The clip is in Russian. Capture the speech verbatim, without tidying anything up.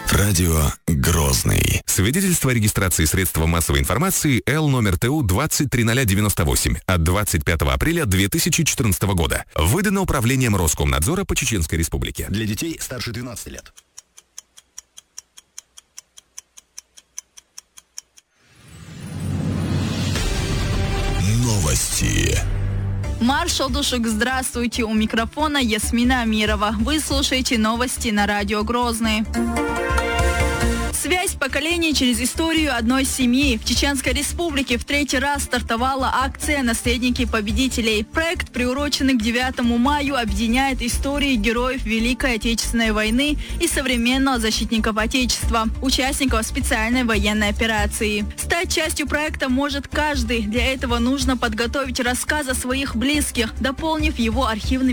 Радио Грозный. Свидетельство о регистрации средства массовой информации Л номер ТУ двадцать три ноль девяносто восемь от двадцать пятого апреля две тысячи четырнадцатого года. Выдано Управлением Роскомнадзора по Чеченской Республике. Для детей старше двенадцати лет. Новости. Маршал Душук, здравствуйте. У микрофона Ясмина Амирова. Вы слушаете новости на радио Грозный. Связь поколений через историю одной семьи. В Чеченской Республике в третий раз стартовала акция «Наследники победителей». Проект, приуроченный к девятому мая, объединяет истории героев Великой Отечественной войны и современных защитников Отечества, участников специальной военной операции. Стать частью проекта может каждый. Для этого нужно подготовить рассказ о своих близких, дополнив его архивными